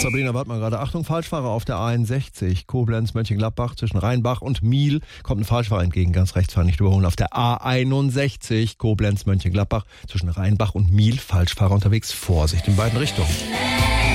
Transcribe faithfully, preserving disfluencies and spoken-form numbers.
Sabrina Wartmann gerade. Achtung, Falschfahrer auf der A einundsechzig. Koblenz-Mönchengladbach zwischen Rheinbach und Miel. Kommt ein Falschfahrer entgegen, ganz rechts fahren, nicht überholen. Auf der A einundsechzig. Koblenz-Mönchengladbach zwischen Rheinbach und Miel. Falschfahrer unterwegs. Vorsicht in beiden Richtungen.